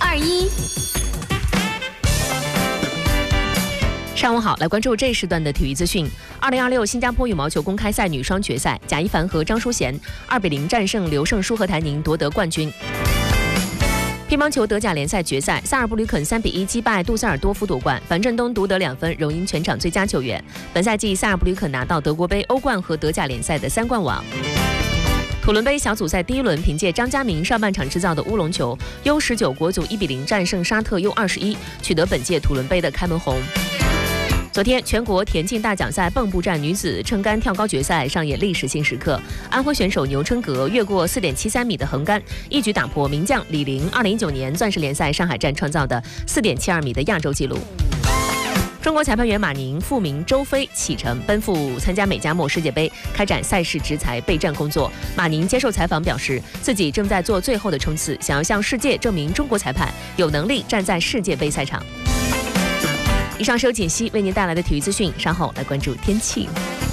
1021。 上午好，来关注这一时段的体育资讯。2026新加坡羽毛球公开赛女双决赛，贾一凡和张淑娴2-0战胜刘胜书和谭宁夺得冠军。乒乓球德甲联赛决赛，萨尔布吕肯3-1击败杜塞尔多夫夺冠，樊振东独得2分，荣膺全场最佳球员。本赛季萨尔布吕肯拿到德国杯、欧冠和德甲联赛的3冠王。土伦杯小组赛第一轮，凭借张家明上半场制造的乌龙球，U19国足1-0战胜沙特 U21，取得本届土伦杯的开门红。昨天，全国田径大奖赛蚌埠站女子撑杆跳高决赛上演历史性时刻，安徽选手牛春格越过4.73米的横杆，一举打破名将李玲2019年钻石联赛上海站创造的4.72米的亚洲纪录。中国裁判员马宁、傅明、周飞启程奔赴参加美加墨世界杯，开展赛事执裁备战工作。马宁接受采访表示，自己正在做最后的冲刺，想要向世界证明中国裁判有能力站在世界杯赛场。以上是由锦溪为您带来的体育资讯，稍后来关注天气。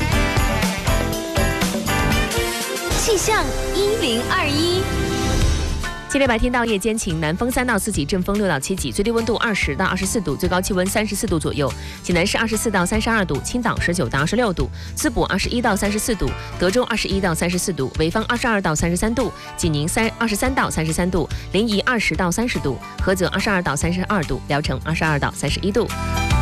气象1021。 今天白天到夜间晴，南风3到4级，阵风6到7级，最低温度20到24度，最高气温34度左右。济南市24到32度，青岛19到26度，淄博21到34度，德州21到34度，潍坊22到33度，济宁23到33度，临沂20到30度，菏泽22到32度，聊城22到31度。